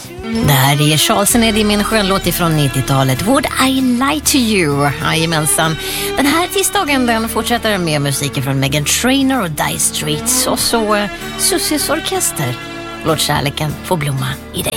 Det här är Charles Eddie med en skön låt ifrån 90-talet. Would I lie to you? Jajamensan. Den här tisdagen den fortsätter med musiken från Meghan Trainor och Die Streets. Och så Sussies orkester. Låt kärleken få blomma i dig.